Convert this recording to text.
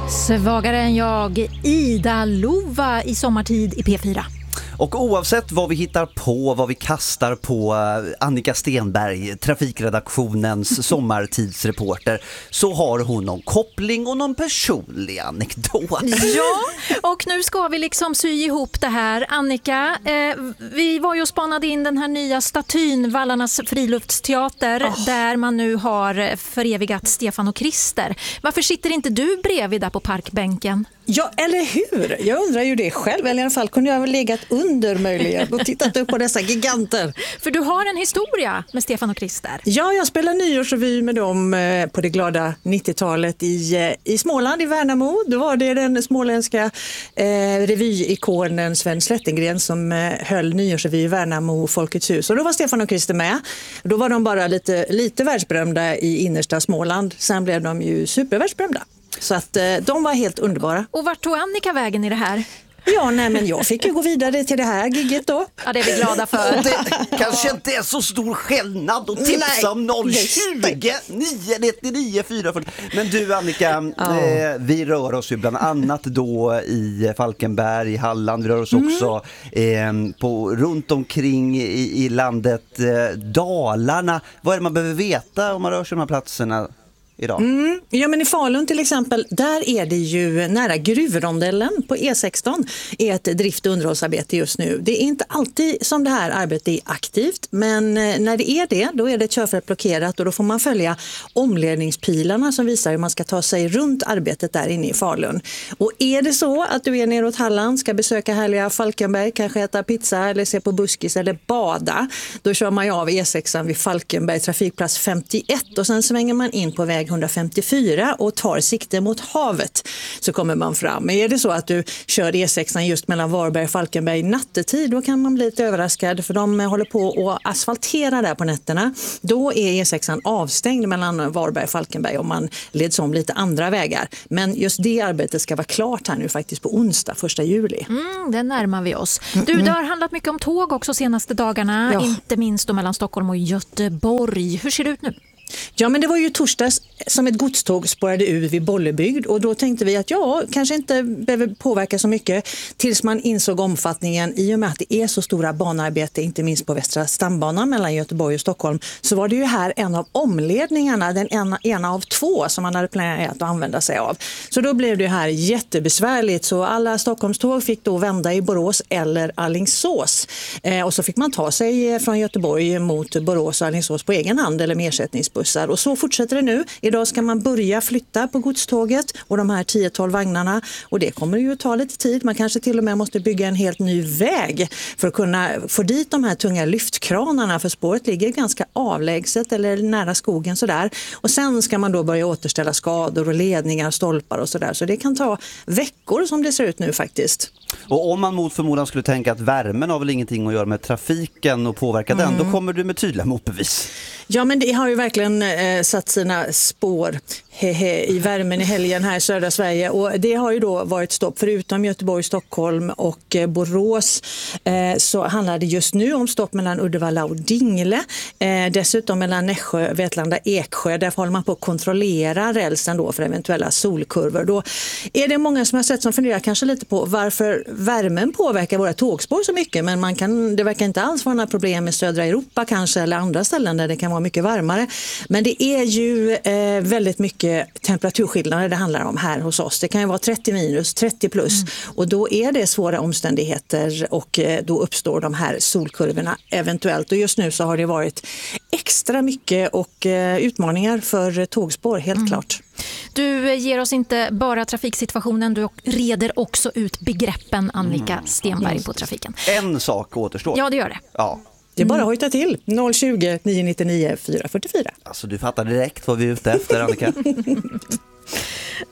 Svagare än jag, Ida Lova i Sommartid i P4. Och oavsett vad vi hittar på, vad vi kastar på Annika Stenberg, trafikredaktionens sommartidsreporter, så har hon någon koppling och någon personlig anekdot. Ja, och nu ska vi liksom sy ihop det här. Annika, vi var ju och spanade in den här nya statyn, Vallarnas friluftsteater, där man nu har förevigat Stefan och Krister. Varför sitter inte du bredvid där på parkbänken? Ja, eller hur? Jag undrar ju det själv. Eller i alla fall kunde jag väl legat under möjligen och tittat upp på dessa giganter. För du har en historia med Stefan och Krister. Ja, jag spelade nyårsrevy med dem på det glada 90-talet i Småland, i Värnamo. Då var det den småländska revyikonen Sven Slättengren som höll nyårsrevy i Värnamo Folkets hus. Och då var Stefan och Krister med. Då var de bara lite världsberömda i innersta Småland. Sen blev de ju supervärldsberömda. Så att de var helt underbara. Och vart tog Annika vägen i det här? Ja, nej, men jag fick ju gå vidare till det här gigget då. Ja, det är vi glada för. Det kanske inte är så stor skillnad att tipsa om 020 999 440. Men du Annika, vi rör oss ju bland annat då i Falkenberg, i Halland. Vi rör oss också runt omkring i landet, Dalarna. Vad är det man behöver veta om man rör sig de här platserna idag? Ja, men i Falun till exempel, där är det ju nära gruvrondellen på E16 är ett drift- och underhållsarbete just nu. Det är inte alltid som det här arbetet är aktivt, men när det är det, då är det ett körfält blockerat och då får man följa omledningspilarna som visar hur man ska ta sig runt arbetet där inne i Falun. Och är det så att du är neråt Halland, ska besöka härliga Falkenberg, kanske äta pizza eller se på buskis eller bada, då kör man ju av E6 vid Falkenberg, trafikplats 51, och sen svänger man in på väg 154 och tar sikte mot havet, så kommer man fram. Men är det så att du kör E6 just mellan Varberg och Falkenberg nattetid, då kan man bli lite överraskad, för de håller på att asfaltera där på nätterna. Då är E6 avstängd mellan Varberg och Falkenberg och man leds om lite andra vägar. Men just det arbetet ska vara klart här nu faktiskt på onsdag, 1 juli. Det närmar vi oss. Du, det har handlat mycket om tåg också senaste dagarna, inte minst då mellan Stockholm och Göteborg. Hur ser det ut nu? Ja, men det var ju torsdags som ett godståg spårade ur vid Bollebygd, och då tänkte vi att kanske inte behöver påverka så mycket, tills man insåg omfattningen. I och med att det är så stora banarbete, inte minst på Västra stambanan mellan Göteborg och Stockholm, så var det ju här en av omledningarna, den ena av 2 som man hade planerat att använda sig av. Så då blev det här jättebesvärligt, så alla Stockholmståg fick då vända i Borås eller Alingsås. Och så fick man ta sig från Göteborg mot Borås och Alingsås på egen hand eller med ersättningsbussar. Och så fortsätter det nu. Idag ska man börja flytta på godståget och de här 10-12 vagnarna. Och det kommer ju att ta lite tid. Man kanske till och med måste bygga en helt ny väg för att kunna få dit de här tunga lyftkranarna. För spåret ligger ganska avlägset eller nära skogen sådär. Och sen ska man då börja återställa skador och ledningar, stolpar och sådär. Så det kan ta veckor som det ser ut nu faktiskt. Och om man mot förmodan skulle tänka att värmen har väl ingenting att göra med trafiken och påverka den, då kommer du med tydliga motbevis. Ja, men det har ju verkligen satt sina spår i värmen i helgen här i södra Sverige, och det har ju då varit stopp förutom Göteborg, Stockholm och Borås, så handlar det just nu om stopp mellan Uddevalla och Dingle, dessutom mellan Nässjö, Vetlanda, Eksjö. Där håller man på att kontrollera rälsen då för eventuella solkurvor. Då är det många som har sett som funderar kanske lite på varför värmen påverkar våra tågspår så mycket, men det verkar inte alls vara några problem med södra Europa kanske, eller andra ställen där det kan vara mycket varmare. Men det är ju väldigt mycket temperaturskillnader det handlar om här hos oss. Det kan ju vara 30 minus, 30 plus, och då är det svåra omständigheter, och då uppstår de här solkurvorna eventuellt. Och just nu så har det varit extra mycket och utmaningar för tågspår, helt klart. Du ger oss inte bara trafiksituationen, du reder också ut begreppen, Annika Stenberg, på trafiken. En sak återstår. Ja, det gör det. Ja. Det är bara att hojta till 020 999 444. Alltså du fattar direkt vad vi är ute efter, Annika.